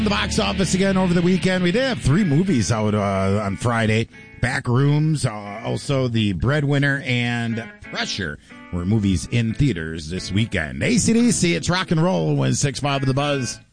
The box office again over the weekend. We did have 3 movies out on Friday. Backrooms, also The Breadwinner, and Pressure were movies in theaters this weekend. AC/DC, it's rock and roll when 6-5 of the Buzz.